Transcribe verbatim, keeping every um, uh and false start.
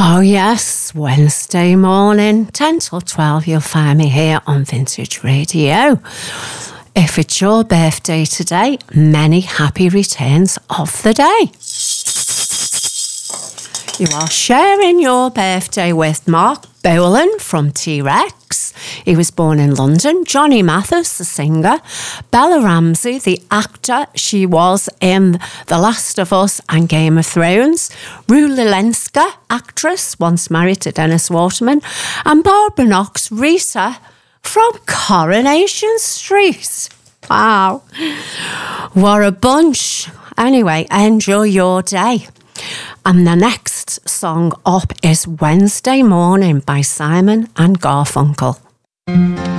Oh yes, Wednesday morning, ten till twelve, you'll find me here on Vintage Radio. If it's your birthday today, many happy returns of the day. You are sharing your birthday with Mark Bolan from T-Rex. He was born in London. Johnny Mathis, the singer. Bella Ramsey, the actor. She was in The Last of Us and Game of Thrones. Rue Lilenska, actress, once married to Dennis Waterman. And Barbara Knox, Rita from Coronation Street. Wow. What a bunch. Anyway, enjoy your day. And the next song up is Wednesday Morning by Simon and Garfunkel.